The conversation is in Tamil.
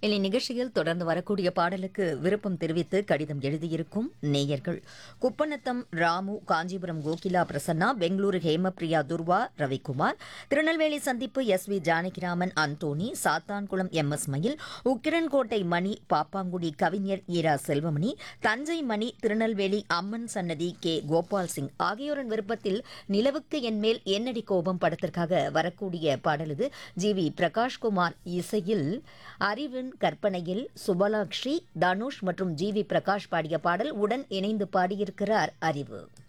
இனி நிகழ்ச்சியில் தொடர்ந்து வரக்கூடிய பாடலுக்கு விருப்பம் தெரிவித்து கடிதம் எழுதியிருக்கும் நேயர்கள் குப்பநத்தம் ராமு, காஞ்சிபுரம் கோகிலா பிரசன்னா, பெங்களூரு ஹேமபிரியா துர்வா, ரவிக்குமார், திருநெல்வேலி சந்திப்பு எஸ்.வி. ஜானகிராமன், அந்தோணி, சாத்தான்குளம் எம்.எஸ். மயில், உக்கிரன்கோட்டை மணி, பாப்பாங்குடி கவிஞர் ஈரா செல்வமணி, தஞ்சை மணி, திருநெல்வேலி அம்மன் சன்னதி கே. கோபால் சிங் ஆகியோரின் விருப்பத்தில் நிலவுக்கு என்மேல் என்னடி கோபம் படத்திற்காக வரக்கூடிய பாடல் இது. ஜி.வி. பிரகாஷ்குமார் இசையில் அறிவின் கற்பனையில் சுபலாக்ஷி, தனுஷ் மற்றும் ஜி.வி. பிரகாஷ் பாடிய பாடல். உடன் இணைந்து பாடியிருக்கிறார் அறிவு.